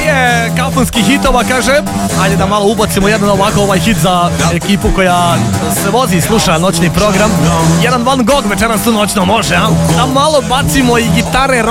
prije kafanskih hitova, kaže, ajde da malo ubacimo jedan ovako hit za ekipu koja se vozi i sluša noćni program. Jedan Van Gogh večeras tu noćno može, a? Da malo bacimo i gitare